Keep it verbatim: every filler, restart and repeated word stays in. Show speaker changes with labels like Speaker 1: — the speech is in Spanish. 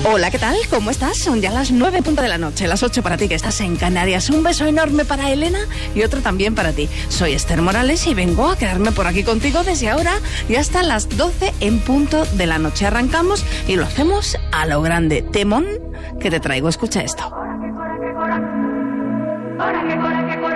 Speaker 1: Hola, ¿qué tal? ¿Cómo estás? Son ya las nueve en punto de la noche, las ocho para ti que estás en Canarias. Un beso enorme para Elena y otro también para ti. Soy Esther Morales y vengo a quedarme por aquí contigo desde ahora y hasta las doce en punto de la noche. Arrancamos y lo hacemos a lo grande. Temón que te traigo, escucha esto.